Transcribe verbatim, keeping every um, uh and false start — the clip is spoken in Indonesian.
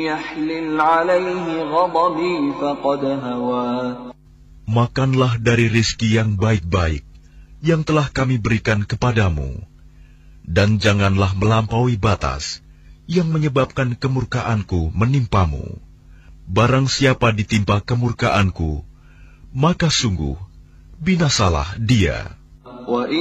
Makanlah dari rizki yang baik-baik yang telah kami berikan kepadamu, dan janganlah melampaui batas yang menyebabkan kemurkaanku menimpamu. Barang siapa ditimpa kemurkaanku, maka sungguh binasalah dia.